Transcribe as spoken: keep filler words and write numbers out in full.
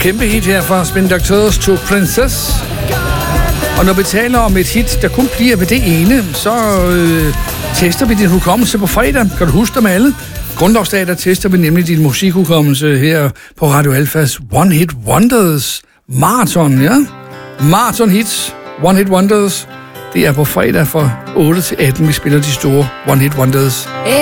kæmpe hit her fra Spin Doctors to Princess. Og når vi taler om et hit, der kun bliver ved det ene, så øh, tester vi din hukommelse på fredag. Kan du huske dem alle? Grundlovsdag, der tester vi nemlig din musikhukommelse her på Radio Alfas One Hit Wonders Marathon, ja? Marathon Hits, One Hit Wonders. Det er på fredag fra otte til atten, vi spiller de store One Hit Wonders.